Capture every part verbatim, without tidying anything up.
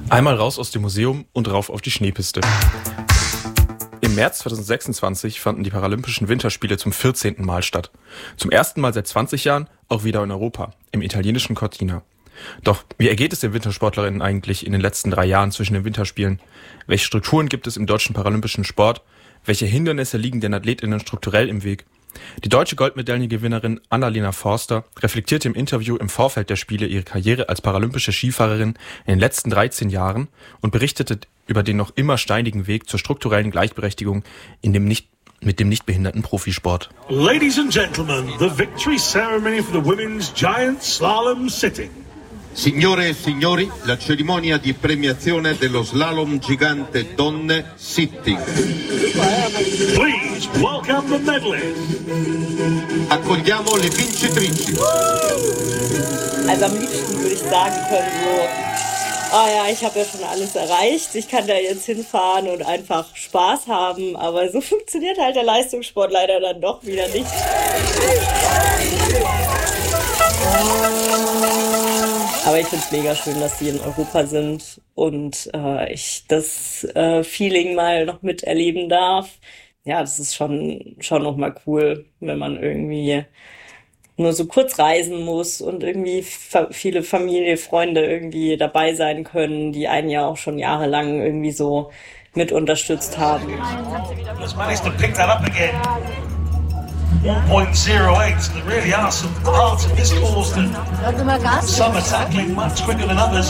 Einmal raus aus dem Museum und rauf auf die Schneepiste. Im März zweitausendsechsundzwanzig fanden die Paralympischen Winterspiele zum vierzehnten Mal statt. Zum ersten Mal seit zwanzig Jahren auch wieder in Europa, im italienischen Cortina. Doch wie ergeht es den Wintersportlerinnen eigentlich in den letzten drei Jahren zwischen den Winterspielen? Welche Strukturen gibt es im deutschen paralympischen Sport? Welche Hindernisse liegen den AthletInnen strukturell im Weg? Die deutsche Goldmedaillengewinnerin Annalena Forster reflektierte im Interview im Vorfeld der Spiele ihre Karriere als paralympische Skifahrerin in den letzten dreizehn Jahren und berichtete über den noch immer steinigen Weg zur strukturellen Gleichberechtigung in dem nicht, mit dem nichtbehinderten Profisport. Ladies and gentlemen, the victory ceremony for the women's giant slalom sitting. Signore e signori, la cerimonia di premiazione dello slalom gigante donne sitting. Please welcome the medalists. Accogliamo le vincitrici. Also am liebsten würde ich sagen können so, ah ja, ich habe ja schon alles erreicht, ich kann da jetzt hinfahren und einfach Spaß haben, aber so funktioniert halt der Leistungssport leider dann doch wieder nicht. Aber ich finde es mega schön, dass sie in Europa sind und äh, ich das äh, Feeling mal noch miterleben darf. Ja, das ist schon schon noch mal cool, wenn man irgendwie nur so kurz reisen muss und irgendwie fa- viele Familie, Freunde irgendwie dabei sein können, die einen ja auch schon jahrelang irgendwie so mit unterstützt haben. Let's manage to pick that up again. one point zero eight. There really are some parts of this course that some are tackling much quicker than others.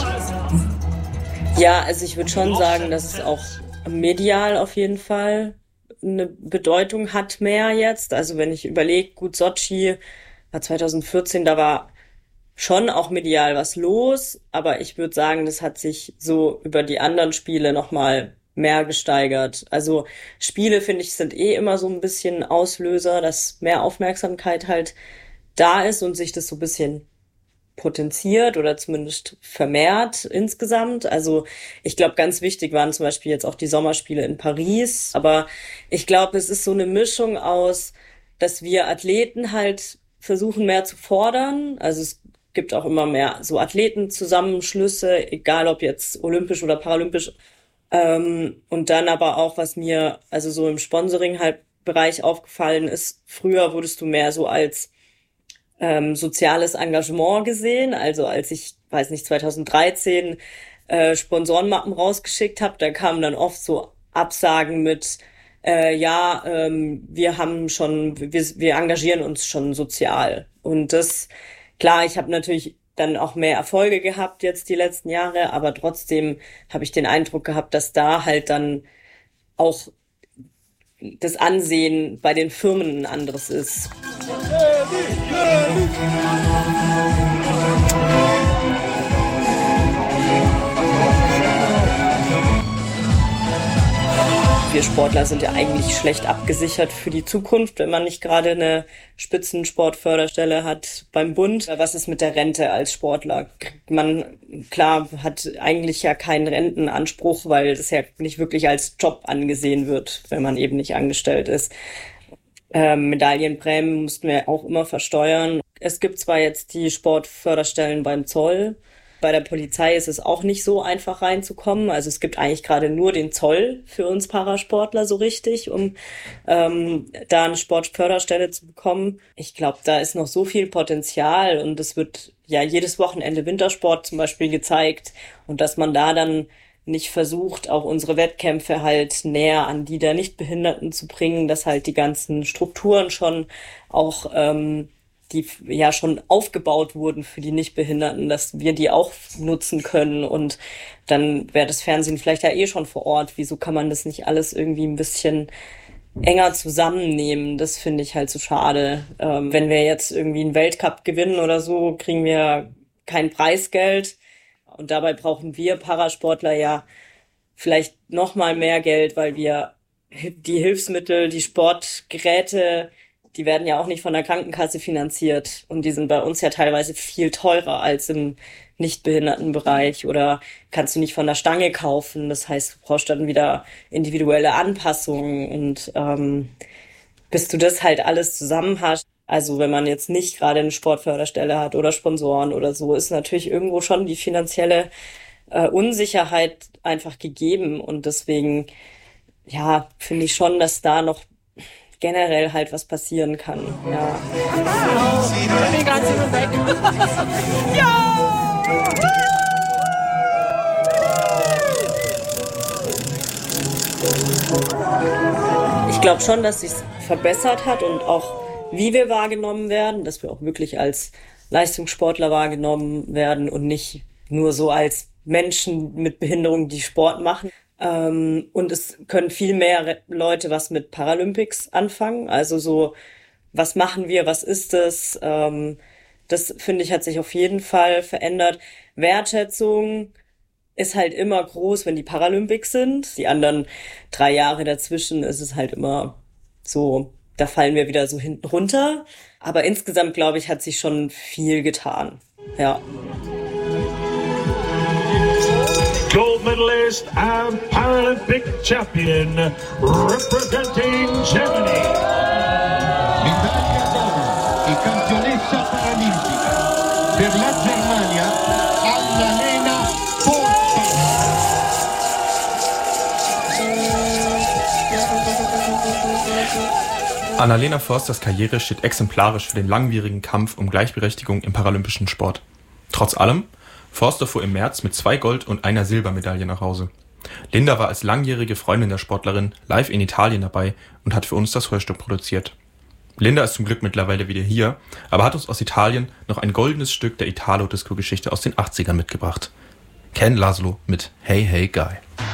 Ja, also ich würde schon sagen, dass es auch medial auf jeden Fall eine Bedeutung hat mehr jetzt. Also wenn ich überlege, gut, Sotschi war zweitausendvierzehn, da war schon auch medial was los, aber ich würde sagen, das hat sich so über die anderen Spiele nochmal mehr gesteigert. Also Spiele, finde ich, sind eh immer so ein bisschen Auslöser, dass mehr Aufmerksamkeit halt da ist und sich das so ein bisschen potenziert oder zumindest vermehrt insgesamt. Also ich glaube, ganz wichtig waren zum Beispiel jetzt auch die Sommerspiele in Paris. Aber ich glaube, es ist so eine Mischung aus, dass wir Athleten halt versuchen mehr zu fordern. Also es gibt auch immer mehr so Athletenzusammenschlüsse, egal ob jetzt olympisch oder paralympisch. Ähm, und dann aber auch, was mir also so im Sponsoring halt Bereich aufgefallen ist, früher wurdest du mehr so als ähm, soziales Engagement gesehen. Also als ich, weiß nicht, zweitausenddreizehn äh, Sponsorenmappen rausgeschickt habe, da kamen dann oft so Absagen mit äh, ja, ähm, wir haben schon, wir, wir engagieren uns schon sozial. Und das, klar, ich habe natürlich dann auch mehr Erfolge gehabt jetzt die letzten Jahre, aber trotzdem habe ich den Eindruck gehabt, dass da halt dann auch das Ansehen bei den Firmen ein anderes ist. Wir Sportler sind ja eigentlich schlecht abgesichert für die Zukunft, wenn man nicht gerade eine Spitzensportförderstelle hat beim Bund. Was ist mit der Rente als Sportler? Man, klar, hat eigentlich ja keinen Rentenanspruch, weil das ja nicht wirklich als Job angesehen wird, wenn man eben nicht angestellt ist. Ähm, Medaillenprämien mussten wir auch immer versteuern. Es gibt zwar jetzt die Sportförderstellen beim Zoll, bei der Polizei ist es auch nicht so einfach reinzukommen. Also es gibt eigentlich gerade nur den Zoll für uns Parasportler so richtig, um ähm, da eine Sportförderstelle zu bekommen. Ich glaube, da ist noch so viel Potenzial und es wird ja jedes Wochenende Wintersport zum Beispiel gezeigt und dass man da dann nicht versucht, auch unsere Wettkämpfe halt näher an die der Nichtbehinderten zu bringen, dass halt die ganzen Strukturen schon auch ähm, die ja schon aufgebaut wurden für die Nichtbehinderten, dass wir die auch nutzen können und dann wäre das Fernsehen vielleicht ja eh schon vor Ort. Wieso kann man das nicht alles irgendwie ein bisschen enger zusammennehmen? Das finde ich halt so schade. Ähm, wenn wir jetzt irgendwie einen Weltcup gewinnen oder so, kriegen wir kein Preisgeld und dabei brauchen wir Parasportler ja vielleicht noch mal mehr Geld, weil wir die Hilfsmittel, die Sportgeräte, die werden ja auch nicht von der Krankenkasse finanziert und die sind bei uns ja teilweise viel teurer als im Nichtbehindertenbereich oder kannst du nicht von der Stange kaufen. Das heißt, du brauchst dann wieder individuelle Anpassungen und ähm, bis du das halt alles zusammen hast, also wenn man jetzt nicht gerade eine Sportförderstelle hat oder Sponsoren oder so, ist natürlich irgendwo schon die finanzielle äh, Unsicherheit einfach gegeben. Und deswegen, ja, finde ich schon, dass da noch generell halt was passieren kann. Ja. Ich glaube schon, dass sich's verbessert hat und auch wie wir wahrgenommen werden, dass wir auch wirklich als Leistungssportler wahrgenommen werden und nicht nur so als Menschen mit Behinderung, die Sport machen. Ähm, und es können viel mehr Leute was mit Paralympics anfangen. Also so, was machen wir, was ist es? Ähm, das, finde ich, hat sich auf jeden Fall verändert. Wertschätzung ist halt immer groß, wenn die Paralympics sind. Die anderen drei Jahre dazwischen ist es halt immer so, da fallen wir wieder so hinten runter. Aber insgesamt, glaube ich, hat sich schon viel getan. Ja. Gold medalist and Paralympic champion representing Germany. Medaglia d'oro e campionessa paralimpica per la Germania, Annalena Forster. Annalena Forsters Karriere steht exemplarisch für den langwierigen Kampf um Gleichberechtigung im paralympischen Sport. Trotz allem, Forster fuhr im März mit zwei Gold- und einer Silbermedaille nach Hause. Linda war als langjährige Freundin der Sportlerin live in Italien dabei und hat für uns das Hörstück produziert. Linda ist zum Glück mittlerweile wieder hier, aber hat uns aus Italien noch ein goldenes Stück der Italo-Disco-Geschichte aus den achtzigern mitgebracht. Ken Laszlo mit Hey Hey Guy.